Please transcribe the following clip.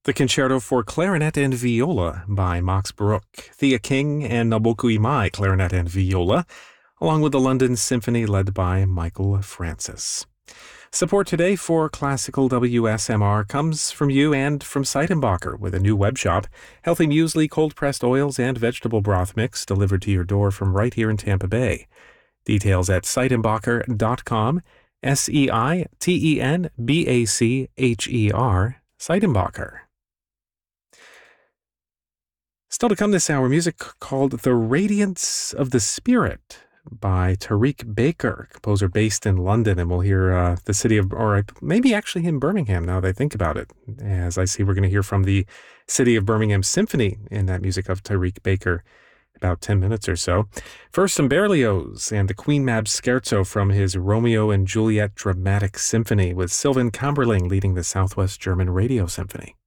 The Concerto for Clarinet and Viola by Max Bruch, Thea King, and Naboku Imai, clarinet and viola, along with the London Symphony led by Michael Francis. Support today for classical WSMR comes from you and from Seidenbacher with a new web shop, healthy muesli, cold-pressed oils, and vegetable broth mix delivered to your door from right here in Tampa Bay. Details at seidenbacher.com, Seidenbacher, Seidenbacher. Still to come this hour, music called The Radiance of the Spirit by Tariq Baker, composer based in London, and we'll hear the city of, or maybe actually in Birmingham now that I think about it. As I see, we're going to hear from the City of Birmingham Symphony in that music of Tariq Baker, about 10 minutes or so. First, some Berlioz and the Queen Mab Scherzo from his Romeo and Juliet Dramatic Symphony, with Sylvain Kamberling leading the Southwest German Radio Symphony.